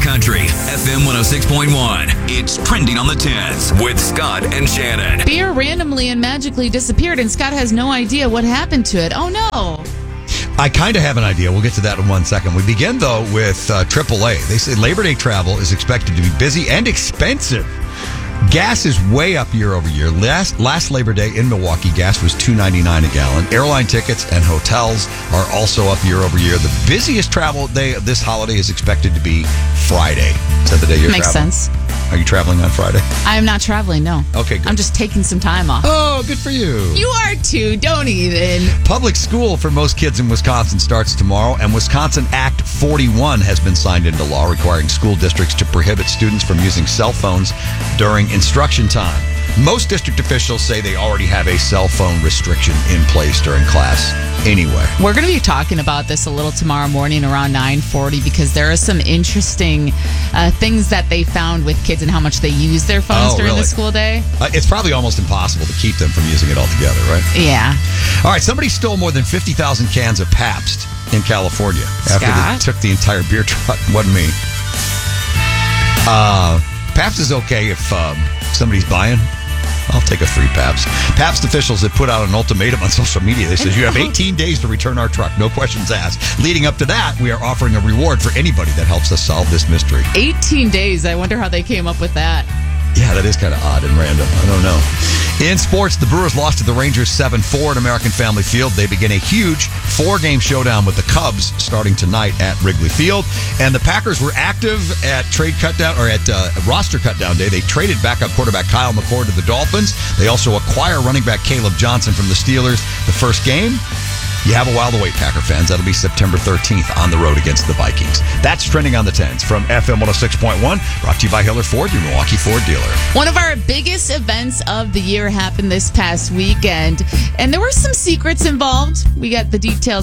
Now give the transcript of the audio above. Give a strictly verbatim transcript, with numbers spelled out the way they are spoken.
Country, F M one oh six point one. It's Trending on the tens with Scott and Shannon. Beer randomly and magically disappeared, and Scott has no idea what happened to it. Oh, no. I kind of have an idea. We'll get to that in one second. We begin, though, with uh, triple A. They say Labor Day travel is expected to be busy and expensive. Gas is way up year over year. Last last Labor Day in Milwaukee, gas was two ninety-nine a gallon. Airline tickets and hotels are also up year over year. The busiest travel day of this holiday is expected to be Friday. Is that the day you're Makes traveling? sense. Are you traveling on Friday? I am not traveling, no. Okay, good. I'm just taking some time off. Oh, good for you. You are too. Don't even. Public school for most kids in Wisconsin starts tomorrow, and Wisconsin Act forty-one has been signed into law, requiring school districts to prohibit students from using cell phones during instruction time. Most district officials say they already have a cell phone restriction in place during class anyway. We're going to be talking about this a little tomorrow morning around nine forty because there are some interesting uh, things that they found with kids and how much they use their phones Oh, during really? the school day. Uh, it's probably almost impossible to keep them from using it altogether, right? Yeah. All right, somebody stole more than fifty thousand cans of Pabst in California after Scott? they took the entire beer truck. Wasn't me. Uh, Pabst is okay if um, somebody's buying. I'll take a free Pabst. Pabst officials have put out an ultimatum on social media. They says you have eighteen days to return our truck, no questions asked. Leading up to that, we are offering a reward for anybody that helps us solve this mystery. eighteen days. I wonder how they came up with that. Yeah, that is kind of odd and random. I don't know. In sports, the Brewers lost to the Rangers seven four at American Family Field. They begin a huge four-game showdown with the Cubs starting tonight at Wrigley Field. And the Packers were active at trade cutdown or at uh, roster cutdown day. They traded backup quarterback Kyle McCord to the Dolphins. They also acquire running back Caleb Johnson from the Steelers. The first game, you have a while to wait, Packer fans. That'll be September thirteenth on the road against the Vikings. That's Trending on the tens from F M one oh six point one, brought to you by Hiller Ford, your Milwaukee Ford dealer. One of our biggest events of the year happened this past weekend, and there were some secrets involved. We got the details